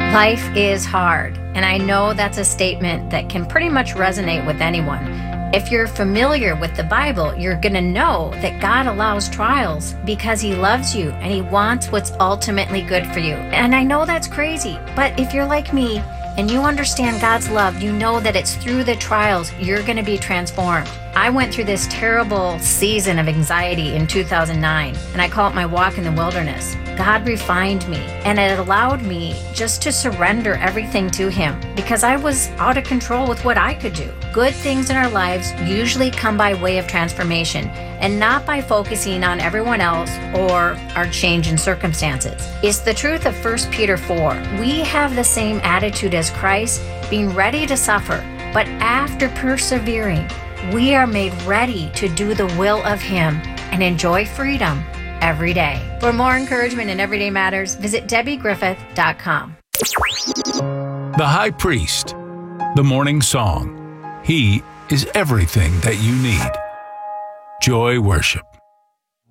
Life is hard, and I know that's a statement that can pretty much resonate with anyone. If you're familiar with the Bible, you're going to know that God allows trials because He loves you and He wants what's ultimately good for you. And I know that's crazy, but if you're like me and you understand God's love, you know that it's through the trials you're going to be transformed. I went through this terrible season of anxiety in 2009, and I call it my walk in the wilderness. God refined me, and it allowed me just to surrender everything to Him because I was out of control with what I could do. Good things in our lives usually come by way of transformation and not by focusing on everyone else or our change in circumstances. It's the truth of 1 Peter 4. We have the same attitude as Christ, being ready to suffer, but after persevering, we are made ready to do the will of Him and enjoy freedom every day. For more encouragement in Everyday Matters, visit DebbieGriffith.com. The High Priest, the morning song. He is everything that you need. Joy Worship.